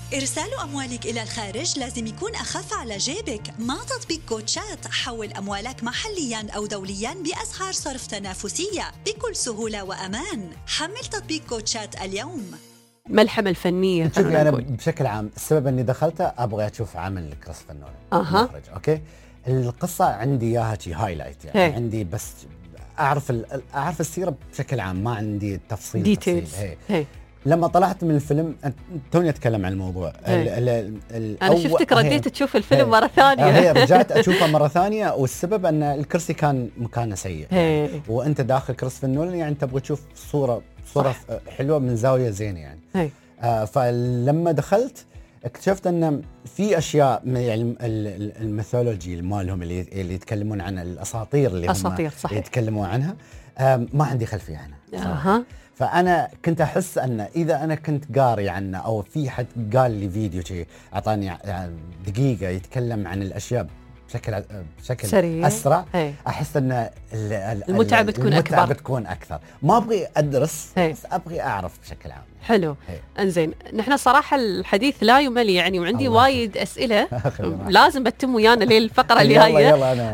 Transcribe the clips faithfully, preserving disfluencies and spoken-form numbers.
إرسال أموالك إلى الخارج لازم يكون أخف على جيبك. مع تطبيق كوتشات حول أموالك محلياً أو دولياً بأسعار صرف تنافسية بكل سهولة وأمان. حمل تطبيق كوتشات اليوم. ملحمة الفنية. شوفي أنا بشكل عام السبب أني دخلته أبغى أشوف عمل كريستوفر نولان أها. المخرج. أوكي، القصة عندي إياها شي هايلايت يعني هي. عندي بس أعرف أعرف السيرة بشكل عام، ما عندي تفصيل ديتيلز. هي. لما طلعت من الفيلم توني أتكلم عن الموضوع ال ال أنا شفتك رديت تشوف الفيلم هي. مرة ثانية هي رجعت أشوفه مرة ثانية، والسبب أن الكرسي كان مكانه سيء يعني. وأنت داخل كريستوفر نولان يعني تبغى تشوف صورة صورة صح. حلوة من زاوية زينة يعني. آه فلما دخلت اكتشفت أن في أشياء يعني الميثولوجي مالهم اللي اللي يتكلمون عن الأساطير اللي أساطير هم يتكلمون عنها آه ما عندي خلفية عنها. أها. فأنا كنت أحس أن إذا أنا كنت قاري عنه أو في حد قال لي فيديو شيء أعطاني دقيقة يتكلم عن الأشياء بشكل بشكل سريع. أسرع هي. أحس أن المتعة بتكون المتعة أكبر بتكون أكثر. ما أبغي أدرس هي. بس أبغي أعرف بشكل عام. حلو. أنزين نحن صراحة الحديث لا يمل يعني، وعندي وايد أسئلة لازم بتم ويانا للفقرة اللي هي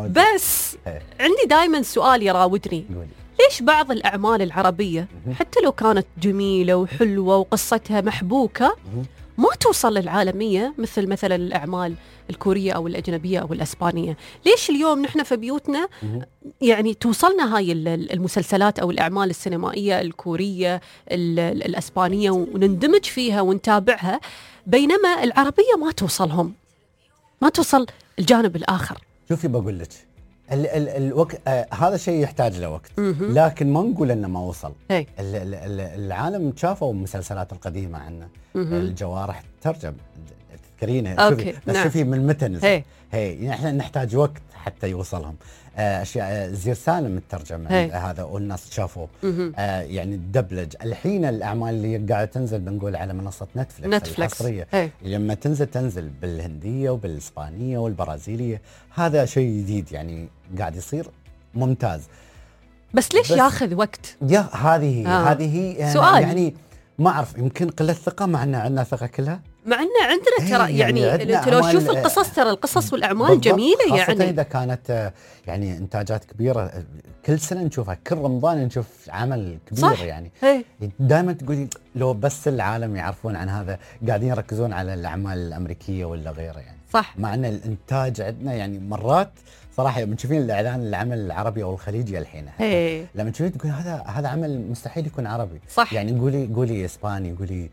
بس هي. عندي دائما سؤال يراودني، ليش بعض الأعمال العربية حتى لو كانت جميلة وحلوة وقصتها محبوكة ما توصل للعالمية مثل مثلا الأعمال الكورية أو الأجنبية أو الأسبانية؟ ليش اليوم نحن في بيوتنا يعني توصلنا هاي المسلسلات أو الأعمال السينمائية الكورية الأسبانية ونندمج فيها ونتابعها، بينما العربية ما توصلهم، ما توصل الجانب الآخر؟ شوفي بقول لك ال ال الوقت آه هذا شيء يحتاج له وقت، لكن ما نقول انه ما وصل. ال ال العالم شافوا المسلسلات القديمه عنا، الجوارح ترجم تذكرينها شوفي بس نعم. شوفي من متى نزل هي, هي. احنا نحتاج وقت حتى يوصلهم. آه اشياء زير سالم الترجمه هذا والناس شافوه آه يعني الدبلج. الحين الاعمال اللي قاعده تنزل بنقول على منصه نتفلكس الحصريه لما تنزل تنزل بالهنديه وبالاسبانيه والبرازيليه. هذا شيء جديد يعني قاعد يصير ممتاز، بس ليش بس ياخذ وقت؟ يا هذه آه. هذه يعني سؤال يعني ما اعرف، يمكن قله ثقه، مع ان عندنا ثقه كلها، مع ان عندنا ترى يعني, يعني انت لو تشوف القصص ترى القصص والاعمال جميله يعني، خاصه اذا كانت يعني انتاجات كبيره. كل سنه نشوفها، كل رمضان نشوف عمل كبير صح. يعني دائما تقولي لو بس العالم يعرفون عن هذا، قاعدين يركزون على الاعمال الامريكيه ولا غيره يعني صح. مع ان الانتاج عندنا يعني مرات صراحه لما تشوفين الاعلان العمل العربي او الخليجي الحين لما تشوفين تقول هذا هذا عمل مستحيل يكون عربي صح. يعني قولي قولي اسباني، قولي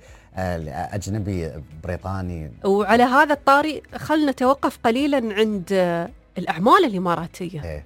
اجنبي بريطاني. وعلى هذا الطاري خلنا نتوقف قليلا عند الاعمال الاماراتيه هي.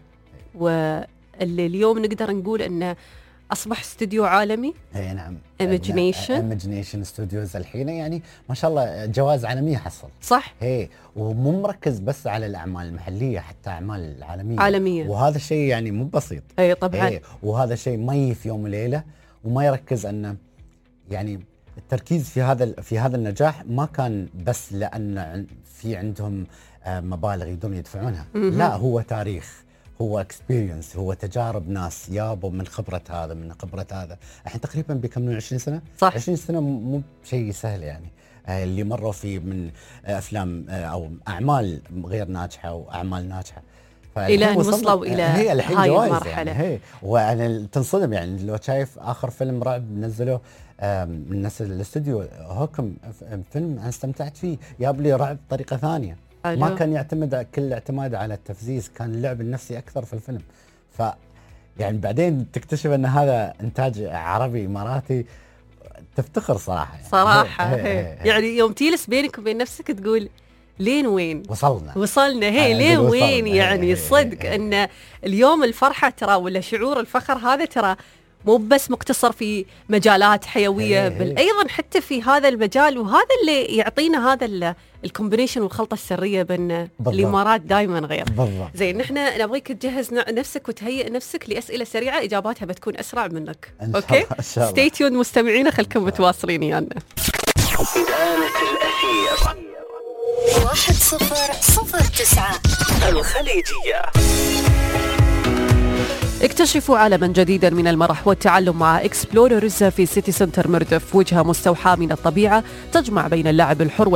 واللي اليوم نقدر نقول انه اصبح استوديو عالمي. اي نعم، Imagination Imagination ستوديوز الحين يعني ما شاء الله جوائز عالميه حصل صح. هي ومو مركز بس على الاعمال المحليه، حتى اعمال عالميه عالميه، وهذا الشيء يعني مو بسيط. اي طبعا هي. وهذا شيء ما يجي في يوم وليله، وما يركز انه يعني التركيز في هذا في هذا النجاح ما كان بس لان في عندهم مبالغ يقدرون يدفعونها، لا هو تاريخ، هو اكسبيرينس، هو تجارب ناس يابوا من خبرة هذا من خبرة هذا. الحين تقريبا بيكملون عشرين سنة صح. عشرين سنة مو شيء سهل يعني، اللي مروا فيه من أفلام أو أعمال غير ناجحة وأعمال ناجحة، إلى أن وصلوا إلى هي الحين هاي جوائز المرحلة يعني. هي وأنا تنصدم يعني لو شايف آخر فيلم رعب نزلوه من نفس الاستوديو هوكم، فيلم أنا استمتعت فيه، جاب لي رعب بطريقة ثانية. ألو. ما كان يعتمد كل اعتماد على التفزيز، كان اللعب النفسي أكثر في الفيلم. ف يعني بعدين تكتشف أن هذا إنتاج عربي إماراتي، تفتخر صراحة يعني. صراحة هي هي هي هي. يعني يوم تجلس بينك وبين نفسك تقول لين وين وصلنا وصلنا هي لين وين يعني. الصدق أن اليوم الفرحة ترى ولا شعور الفخر هذا ترى مو بس مقتصر في مجالات حيوية، بل أيضا حتى في هذا المجال، وهذا اللي يعطينا هذا الكومبينيشن والخلطة السرية بين الإمارات دائما غير. بالضبط. زين نحن نبغيك تجهز نفسك وتهيئ نفسك لأسئلة سريعة إجاباتها بتكون أسرع منك. أوكي ستي تيون مستمعينا، خلكم متواصلين ويانا. إدانة الأثير واحد صفر صفر تسعة الخليجية. اكتشفوا عالما جديدا من المرح والتعلم مع إكسبلوررز في سيتي سنتر مردف، وجهة مستوحاة من الطبيعة تجمع بين اللعب الحر